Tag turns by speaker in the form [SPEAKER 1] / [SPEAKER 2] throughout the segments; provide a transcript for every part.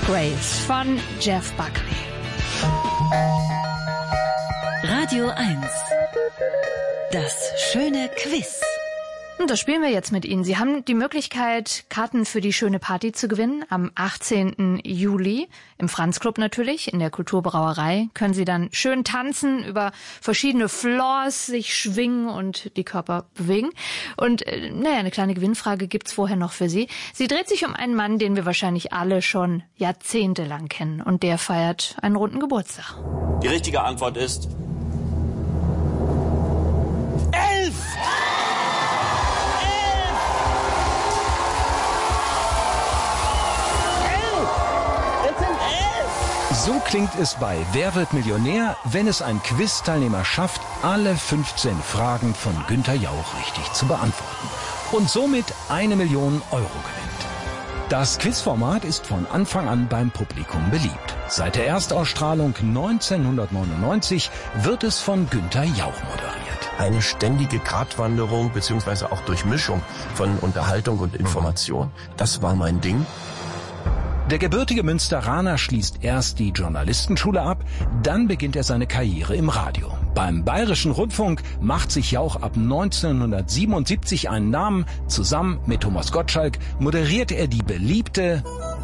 [SPEAKER 1] Grace von Jeff Buckley.
[SPEAKER 2] Radio 1. Das schöne Quiz.
[SPEAKER 1] Und das spielen wir jetzt mit Ihnen. Sie haben die Möglichkeit, Karten für die schöne Party zu gewinnen. Am 18. Juli im Franz-Club natürlich, in der Kulturbrauerei, können Sie dann schön tanzen, über verschiedene Floors sich schwingen und die Körper bewegen. Und eine kleine Gewinnfrage gibt's vorher noch für Sie. Sie dreht sich um einen Mann, den wir wahrscheinlich alle schon jahrzehntelang kennen. Und der feiert einen runden Geburtstag.
[SPEAKER 3] Die richtige Antwort ist 11!
[SPEAKER 4] So klingt es bei Wer wird Millionär, wenn es ein Quiz-Teilnehmer schafft, alle 15 Fragen von Günther Jauch richtig zu beantworten und somit 1 Million Euro gewinnt. Das Quizformat ist von Anfang an beim Publikum beliebt. Seit der Erstausstrahlung 1999 wird es von Günther Jauch moderiert.
[SPEAKER 5] Eine ständige Gratwanderung bzw. auch Durchmischung von Unterhaltung und Information. Das war mein Ding.
[SPEAKER 4] Der gebürtige Münsteraner schließt erst die Journalistenschule ab, dann beginnt er seine Karriere im Radio. Beim Bayerischen Rundfunk macht sich Jauch ab 1977 einen Namen. Zusammen mit Thomas Gottschalk moderiert er die beliebte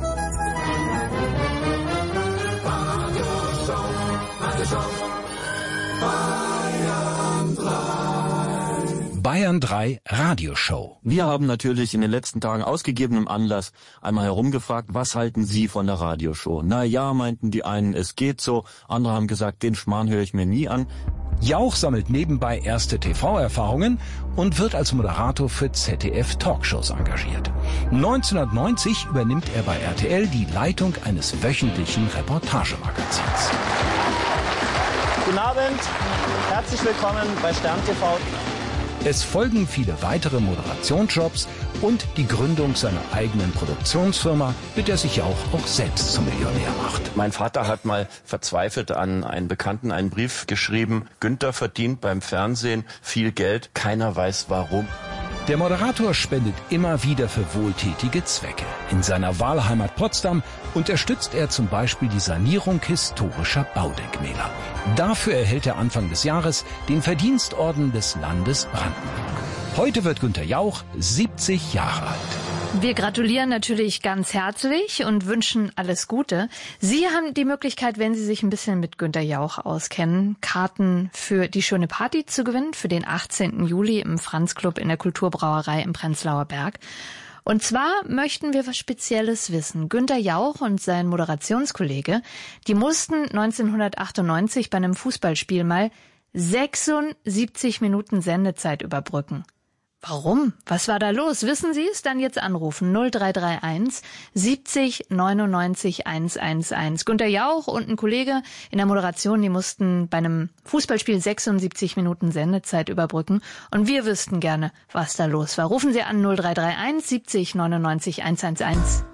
[SPEAKER 4] Bayern 3 Radioshow.
[SPEAKER 6] Wir haben natürlich in den letzten Tagen aus gegebenem Anlass einmal herumgefragt, was halten Sie von der Radioshow? Na ja, meinten die einen, es geht so. Andere haben gesagt, den Schmarrn höre ich mir nie an.
[SPEAKER 4] Jauch sammelt nebenbei erste TV-Erfahrungen und wird als Moderator für ZDF-Talkshows engagiert. 1990 übernimmt er bei RTL die Leitung eines wöchentlichen Reportagemagazins.
[SPEAKER 3] Guten Abend, herzlich willkommen bei Stern TV.
[SPEAKER 4] Es folgen viele weitere Moderationsjobs und die Gründung seiner eigenen Produktionsfirma, mit der sich Jauch auch selbst zum Millionär macht.
[SPEAKER 5] Mein Vater hat mal verzweifelt an einen Bekannten einen Brief geschrieben. Günther verdient beim Fernsehen viel Geld, keiner weiß warum.
[SPEAKER 4] Der Moderator spendet immer wieder für wohltätige Zwecke. In seiner Wahlheimat Potsdam unterstützt er zum Beispiel die Sanierung historischer Baudenkmäler. Dafür erhält er Anfang des Jahres den Verdienstorden des Landes Brandenburg. Heute wird Günther Jauch 70 Jahre alt.
[SPEAKER 1] Wir gratulieren natürlich ganz herzlich und wünschen alles Gute. Sie haben die Möglichkeit, wenn Sie sich ein bisschen mit Günther Jauch auskennen, Karten für die schöne Party zu gewinnen, für den 18. Juli im Franz-Club in der Kulturbrauerei im Prenzlauer Berg. Und zwar möchten wir was Spezielles wissen. Günther Jauch und sein Moderationskollege, die mussten 1998 bei einem Fußballspiel mal 76 Minuten Sendezeit überbrücken. Warum? Was war da los? Wissen Sie es? Dann jetzt anrufen. 0331 70 99 111. Günther Jauch und ein Kollege in der Moderation, die mussten bei einem Fußballspiel 76 Minuten Sendezeit überbrücken. Und wir wüssten gerne, was da los war. Rufen Sie an 0331 70 99 111.